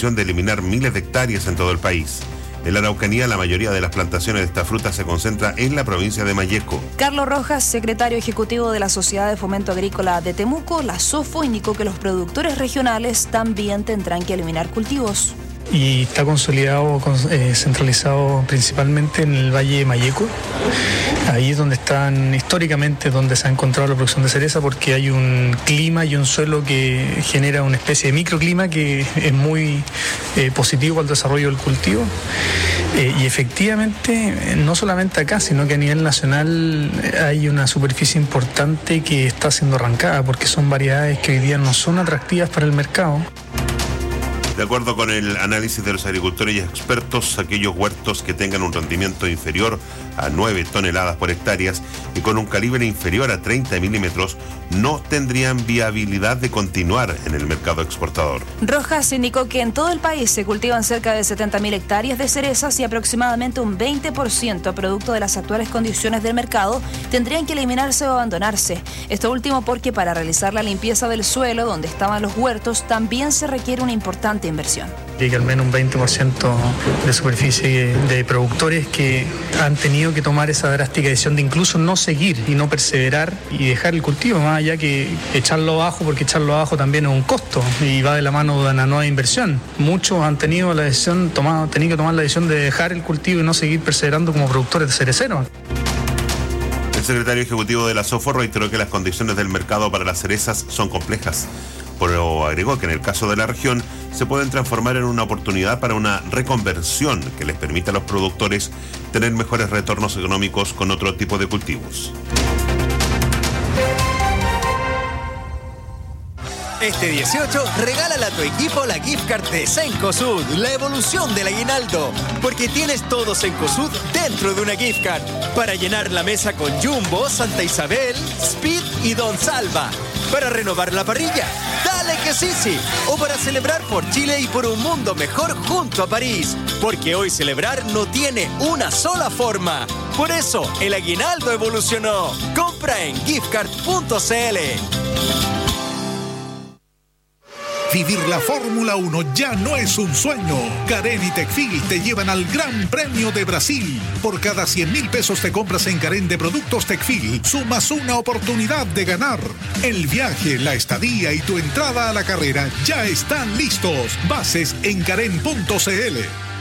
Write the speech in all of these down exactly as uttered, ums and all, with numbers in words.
intención de eliminar miles de hectáreas en todo el país. En la Araucanía, la mayoría de las plantaciones de esta fruta se concentra en la provincia de Malleco. Carlos Rojas, secretario ejecutivo de la Sociedad de Fomento Agrícola de Temuco, la SOFO, indicó que los productores regionales también tendrán que eliminar cultivos. Y está consolidado, eh, centralizado principalmente en el Valle de Malleco. Ahí es donde están, históricamente, donde se ha encontrado la producción de cereza, porque hay un clima y un suelo que genera una especie de microclima que es muy eh, positivo para el desarrollo del cultivo. Eh, y efectivamente, no solamente acá, sino que a nivel nacional hay una superficie importante que está siendo arrancada, porque son variedades que hoy día no son atractivas para el mercado. De acuerdo con el análisis de los agricultores y expertos, aquellos huertos que tengan un rendimiento inferior a nueve toneladas por hectáreas y con un calibre inferior a treinta milímetros no tendrían viabilidad de continuar en el mercado exportador. Rojas indicó que en todo el país se cultivan cerca de setenta mil hectáreas de cerezas y aproximadamente un veinte por ciento, producto de las actuales condiciones del mercado, tendrían que eliminarse o abandonarse. Esto último porque para realizar la limpieza del suelo donde estaban los huertos también se requiere una importante inversión. Llega al menos un veinte por ciento de superficie de productores que han tenido que tomar esa drástica decisión de incluso no seguir y no perseverar y dejar el cultivo, más allá que echarlo abajo, porque echarlo abajo también es un costo y va de la mano de una nueva inversión. Muchos han tenido la decisión, tomado, tenido que tomar la decisión de dejar el cultivo y no seguir perseverando como productores de cereceros. El secretario ejecutivo de la SOFO reiteró que las condiciones del mercado para las cerezas son complejas, pero agregó que en el caso de la región se pueden transformar en una oportunidad para una reconversión que les permita a los productores tener mejores retornos económicos con otro tipo de cultivos. Este dieciocho, regálale a tu equipo la gift card de Cencosud, la evolución del aguinaldo. Porque tienes todo Cencosud dentro de una gift card. Para llenar la mesa con Jumbo, Santa Isabel, Speed y Don Salva. Para renovar la parrilla, dale que sí, sí. O para celebrar por Chile y por un mundo mejor junto a París. Porque hoy celebrar no tiene una sola forma. Por eso, el aguinaldo evolucionó. Compra en giftcard punto cl. Vivir la Fórmula uno ya no es un sueño. Carén y Tecfil te llevan al Gran Premio de Brasil. Por cada cien mil pesos de compras en Carén de productos Tecfil, sumas una oportunidad de ganar. El viaje, la estadía y tu entrada a la carrera ya están listos. Bases en carén punto cl.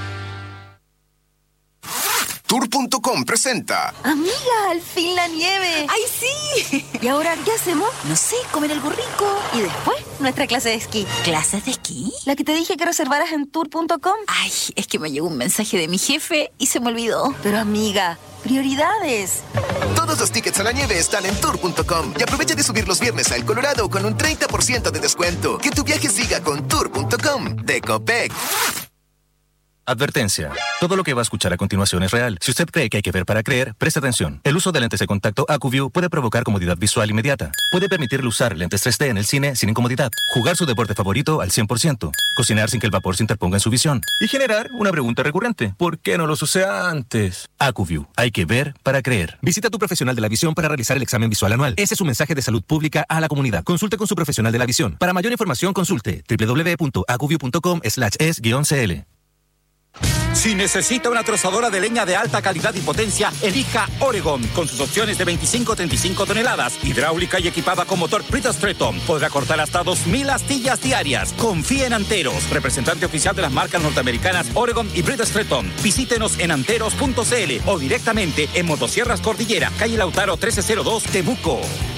Tour punto com presenta. Amiga, al fin la nieve. ¡Ay, sí! ¿Y ahora qué hacemos? No sé, comer algo rico. Y después, nuestra clase de esquí. ¿Clases de esquí? La que te dije que reservaras en tour punto com. Ay, es que me llegó un mensaje de mi jefe y se me olvidó. Pero amiga, prioridades. Todos los tickets a la nieve están en tour punto com y aprovecha de subir los viernes a El Colorado con un treinta por ciento de descuento. Que tu viaje siga con tour punto com de Copec. Advertencia. Todo lo que va a escuchar a continuación es real. Si usted cree que hay que ver para creer, preste atención. El uso de lentes de contacto AcuView puede provocar comodidad visual inmediata. Puede permitirle usar lentes tres D en el cine sin incomodidad. Jugar su deporte favorito al cien por ciento. Cocinar sin que el vapor se interponga en su visión. Y generar una pregunta recurrente. ¿Por qué no los usé antes? AcuView. Hay que ver para creer. Visita a tu profesional de la visión para realizar el examen visual anual. Ese es un mensaje de salud pública a la comunidad. Consulte con su profesional de la visión. Para mayor información, consulte doble u doble u doble u punto acuview punto com slash es guión cl. Si necesita una trozadora de leña de alta calidad y potencia, elija Oregon, con sus opciones de veinticinco a treinta y cinco toneladas, hidráulica y equipada con motor Bridgestone. Podrá cortar hasta dos mil astillas diarias. Confíe en Anteros, representante oficial de las marcas norteamericanas Oregon y Bridgestone. Visítenos en anteros punto cl o directamente en Motosierras Cordillera, calle Lautaro trece cero dos, Temuco.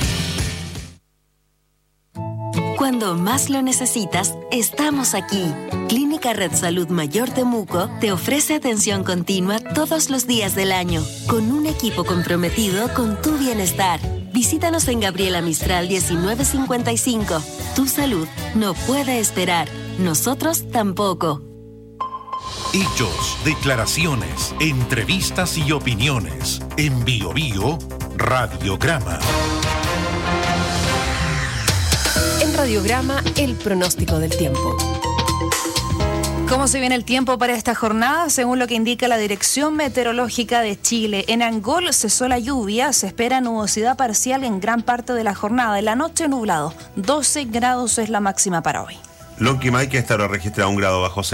Cuando más lo necesitas, estamos aquí. Clínica Red Salud Mayor Temuco te ofrece atención continua todos los días del año, con un equipo comprometido con tu bienestar. Visítanos en Gabriela Mistral diecinueve cincuenta y cinco. Tu salud no puede esperar. Nosotros tampoco. Hechos, declaraciones, entrevistas y opiniones. En Bio Bio, Radiograma. En Radiograma, el pronóstico del tiempo. ¿Cómo se viene el tiempo para esta jornada? Según lo que indica la Dirección Meteorológica de Chile, en Angol cesó la lluvia, se espera nubosidad parcial en gran parte de la jornada. En la noche nublado, doce grados es la máxima para hoy. Lonquimay, que hasta ahora registra un grado bajo cero.